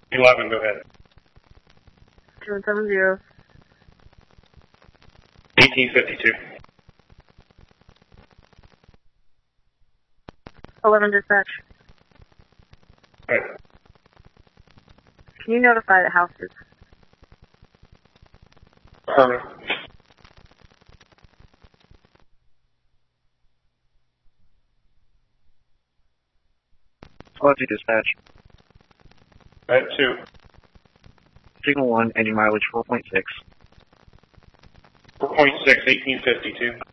11, go ahead. 770. 1852. 11 dispatch. Right. Can you notify the houses? Affirmative. Quality dispatch. Right, 2. Signal 1, ending mileage 4.6. 4.6, 1852.